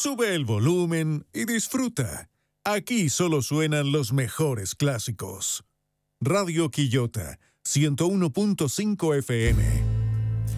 Sube el volumen y disfruta. Aquí solo suenan los mejores clásicos. Radio Quillota, 101.5 FM.